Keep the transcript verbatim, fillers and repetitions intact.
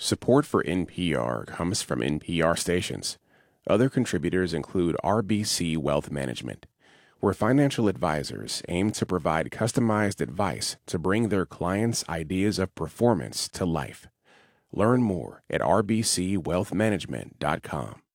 Support for N P R comes from N P R stations. Other contributors include R B C Wealth Management, where financial advisors aim to provide customized advice to bring their clients' ideas of performance to life. Learn more at r b c wealth management dot com.